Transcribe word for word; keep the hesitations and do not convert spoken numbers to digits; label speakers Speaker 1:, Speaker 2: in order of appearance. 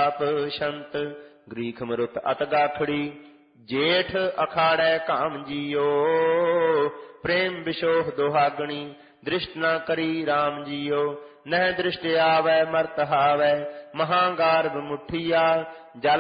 Speaker 1: ਪ੍ਰਤਾਪ ਸ਼ੰਤ ਗ੍ਰੀਖ ਮਰੁਤ ਅਤ ਗਾਖੜੀ ਜੇਠ ਅਖਾੜੈ ਕਾਮ ਜੀਓ ਪ੍ਰੇਮ ਵਿਸ਼ੋਹ ਦੁਹਾਗਣੀ ਦ੍ਰਿਸ਼ਟ ਨ ਕਰੀ ਰਾਮ ਜੀਓ ਨਹਿ ਦ੍ਰਿਸ਼ਟ ਆਵੈ ਮਰਤ ਹਾਵੈ ਮਹਾਂਗਾਰਭ ਮੁਠੀਆ ਜਲ